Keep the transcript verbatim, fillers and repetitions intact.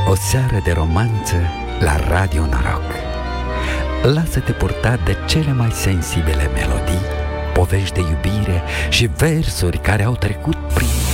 O seară de romanță la Radio Noroc. Lasă-te purta de cele mai sensibile melodii, povești de iubire și versuri care au trecut prin